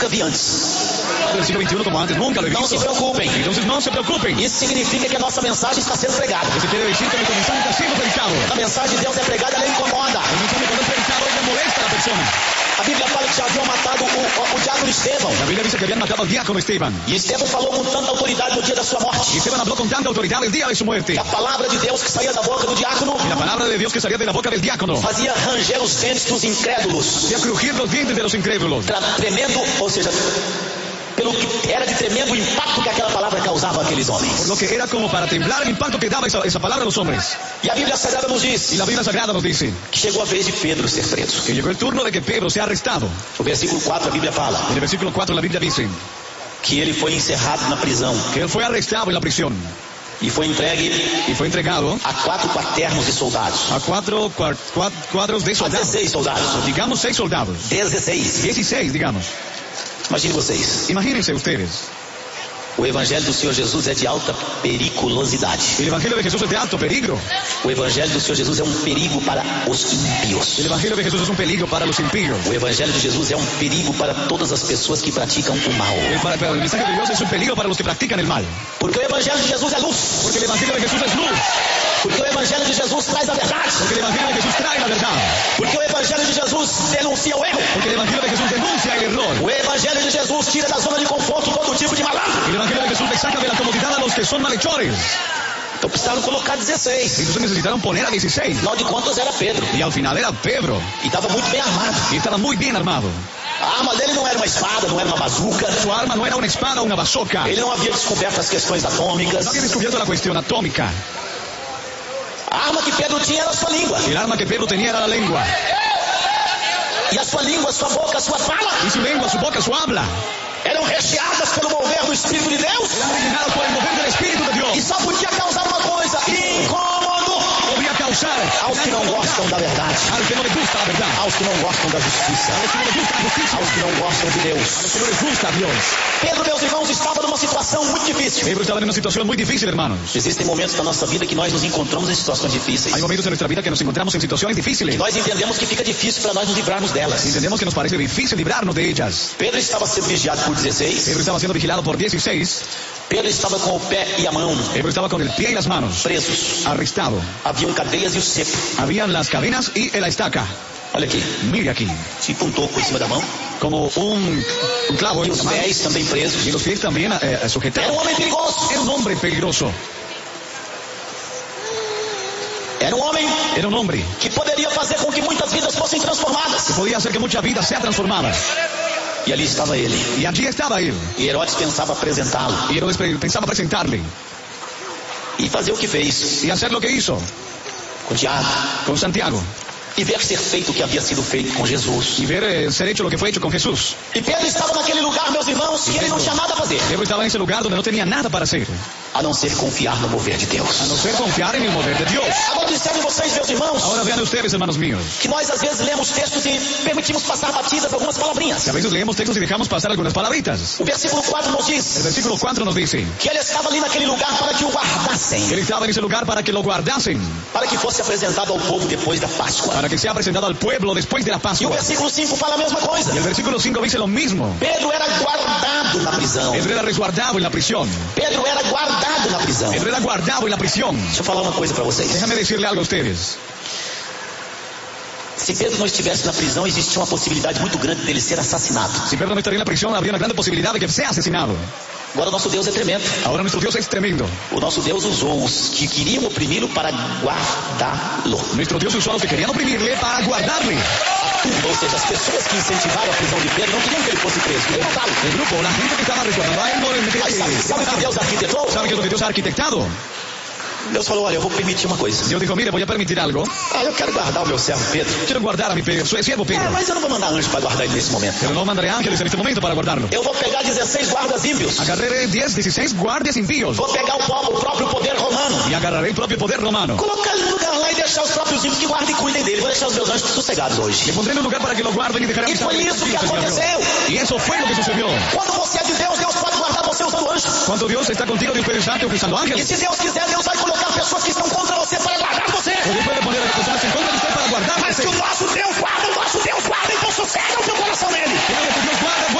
nunca vi antes. Versículo 21, como antes, nunca lo he Não visto. se preocupem. Entonces no se preocupen. Isso significa que a nossa mensagem está sendo pregada. Eso quiere decir que nuestro mensaje está siendo predicado. A mensagem de Deus é pregada, ela incomoda. El mensaje cuando es predicado, le molesta a la persona. A Bíblia fala que já haviam matado o diácono Estevão. La Biblia dice que habían matado al diácono Esteban. E Estevão falou com tanta autoridade no dia da sua Y morte. Esteban habló con tanta autoridad el día de su muerte. Que a palavra de Deus que saía da boca do diácono Y la palabra de Dios que salía de la boca del diácono fazia ranger os dentes dos incrédulos. hacía crujir los dientes de los incrédulos. Tremendo, ou seja, pelo que era de tremendo impacto que aquela palavra causava àqueles Por homens. lo que era como para temblar el impacto que daba esa palabra a los hombres. E a Bíblia Sagrada nos Y diz la Biblia Sagrada nos dice que chegou a vez de Pedro ser preso. que llegó el turno de que Pedro sea arrestado. No versículo 4 a Bíblia fala En el versículo 4 la Biblia dice que ele foi encerrado na prisão que él fue arrestado en la prisión e foi entregue y fue entregado a 4 quaternos de soldados. a cuadros de A soldados. 16 soldados. Digamos 6 soldados. 16. 16, digamos. Imagine vocês. Imagínense ustedes. O evangelho do Senhor Jesus é de alta periculosidade. El evangelio de Jesús es de alto peligro. O evangelho do Senhor Jesus é um perigo para os ímpios. El evangelio de Jesús es un peligro para los impíos. O evangelho de Jesus é um perigo para todas as pessoas que praticam o mal. El mensaje de Dios es un peligro para los que practican el mal. Porque o evangelho de Jesus é luz. Porque el evangelio de Jesús es luz. Porque o evangelho de Jesus traz a verdade. Porque el evangelio de Jesús trae la verdad. Porque o evangelho de Jesus denuncia o erro. Porque el evangelio de Jesús denuncia el error. O evangelho de Jesus tira da zona de conforto todo tipo de malandro. El evangelio de Jesús le saca de la comodidad a los que son malhechores. Então precisaram colocar 16. Entonces necesitaron poner a 16. Afinal de contas era Pedro. Y al final era Pedro. E estava muito bem armado. Y estaba muy bien armado. A arma dele não era uma espada, não era uma bazuca. Su arma no era una espada o una bazooka. Ele não havia descoberto as questões atômicas. No había descubierto la cuestión atómica. A arma que Pedro tinha era a sua língua. El arma que Pedro tenía era la lengua. E a sua língua, a sua boca, a sua fala Y su lengua, su boca, su habla. eram recheadas pelo mover do Espírito de Deus. Eran rellenadas por el mover del Espíritu de Dios. E só podia causar uma coisa: incômodo Podría causar aos que não gostam da verdade, al que no le gusta la verdad. aos que não gostam da justiça, A los que no les gusta la justicia. aos que não gostam de Deus. A los que no les gusta Dios. Pedro, meus irmãos, estava numa situação muito difícil. Pedro estaba en una situación muy difícil, hermanos. Existem momentos da nossa vida que nós nos encontramos em situações difíceis. Hay momentos en nuestra vida que nos encontramos en situaciones difíciles. E nós entendemos que fica difícil para nós nos livrarmos delas. Entendemos que nos parece difícil librarnos de ellas. Pedro estava sendo vigiado por 16. Pedro estaba siendo vigilado por 16. Pedro estava com o pé e a mão Pedro estaba con el pie y las manos. presos. Arrestado. Haviam cadeias e o cepo. Habían las cadenas y la estaca. Olha aqui, Mire aquí. tipo um toco em cima da mão. Como un clavo E en os la mano. pés também presos. Y los pies también Era sujetados. um homem perigoso. Era un hombre peligroso. Era um homem Era un hombre que poderia fazer com que muitas vidas fossem transformadas. que podía hacer que mucha vida sea transformada. E ali estava ele. Y allí estaba él. E Herodes pensava apresentá-lo. Y Herodes pensaba presentarle E fazer o que fez y hacer lo que hizo com Tiago. con Santiago. E ver ser feito o que havia sido feito com Jesus. Y ver ser hecho lo que fue hecho con Jesús. E Pedro estava naquele lugar, meus irmãos, e ele não tinha nada a fazer. Pedro estaba en ese lugar donde no tenía nada para hacer, A não ser confiar no mover de Deus. a no ser confiar en el mover de Dios. Agora observem vocês, meus irmãos, Ahora vean ustedes, hermanos míos, que nós às vezes lemos textos e permitimos passar batidas algumas palavrinhas. que a veces leemos textos y dejamos pasar algunas palabritas. O versículo 4 nos El diz versículo 4 nos dice que ele estava ali naquele lugar para que o guardassem, que él estaba en ese lugar para que lo guardasen, para que fosse apresentado ao povo depois da Páscoa. para que sea presentado al pueblo después de la E o Pascua. versículo 5 fala a mesma coisa. Y el versículo 5 dice lo mismo. Pedro era guardado na prisão. Pedro era resguardado en la prisión. Pedro era guardado na prisão. Pedro era guardado en la prisión. Deixa eu falar uma coisa para vocês. Déjame decirle algo a ustedes. Se Pedro não estivesse na prisão, existia uma possibilidade muito grande dele ser assassinado. Si Pedro no estaría en la prisión, habría una gran posibilidad de que sea asesinado. Agora o nosso Deus é tremendo. Ahora nuestro Dios es tremendo. O nosso Deus usou os que queriam oprimi-lo para guardá-lo. Nuestro Dios usó a los que querían oprimirle para guardarle. Ou seja, as pessoas que incentivaram a prisão de Pedro não queriam que ele fosse preso, queriam matá-lo. El grupo, la gente que estaba resguardando a él, no le quería Mas sabe o que Deus arquitetou? ¿Sabe qué es lo que Dios ha arquitectado? Deus falou, olha, eu vou permitir uma coisa. Dios dijo, mire, voy a permitir algo. Eu quero guardar o meu servo Pedro. Quiero guardar a mi siervo Pedro. Mas eu não vou mandar anjo para guardar ele nesse momento. Pero no mandaré ángeles en este momento para guardarlo. Eu vou pegar 16 guardas ímpios. Agarraré 10, 16 guardias impíos. Vou pegar o próprio poder romano. Y agarraré el propio poder romano. Colocar ele no lugar lá e deixar os próprios ímpios que guardem e cuidem dele. Vou deixar os meus anjos sossegados hoje. Le pondré en un lugar para que lo guarden y dejaré a E mis foi ángeles isso que tranquilos, Señor Dios. aconteceu. Y eso fue lo que sucedió. Quando você é de Deus, Deus pode guardar você usando anjos. Cuando Dios está contigo, Dios puede usarte usando E ángeles. se Deus quiser, Deus vai colocar pessoas que estão contra você para guardar você. O Dios puede poner a las personas en contra de usted para Mas guardarse. que o nosso Deus guarda, então sossega o teu coração nele. Que Dios guarda